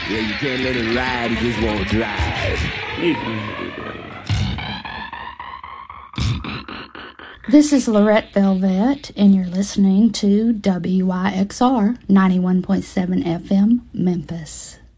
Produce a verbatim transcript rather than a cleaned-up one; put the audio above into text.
Yeah, you can't let it ride, it just won't drive. This is Lorette Velvet, and you're listening to W Y X R ninety-one point seven F M, Memphis.